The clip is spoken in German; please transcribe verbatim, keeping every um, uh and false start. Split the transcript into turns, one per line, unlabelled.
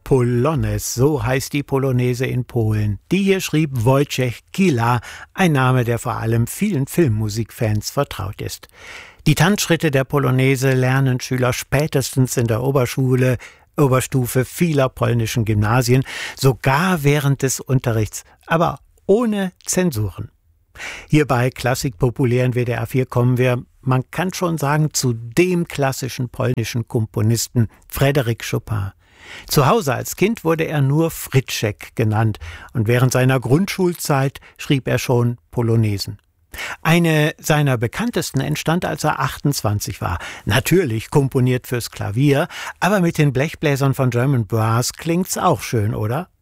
Polonez, so heißt die Polonaise in Polen. Die hier schrieb Wojciech Kila, ein Name, der vor allem vielen Filmmusikfans vertraut ist. Die Tanzschritte der Polonaise lernen Schüler spätestens in der Oberschule, Oberstufe vieler polnischen Gymnasien, sogar während des Unterrichts, aber ohne Zensuren. Hier bei Klassik populär in W D R vier kommen wir, man kann schon sagen, zu dem klassischen polnischen Komponisten Frédéric Chopin. Zu Hause als Kind wurde er nur Fritschek genannt und während seiner Grundschulzeit schrieb er schon Polonaisen. Eine seiner bekanntesten entstand, als er achtundzwanzig war. Natürlich komponiert fürs Klavier, aber mit den Blechbläsern von German Brass klingt's auch schön, oder?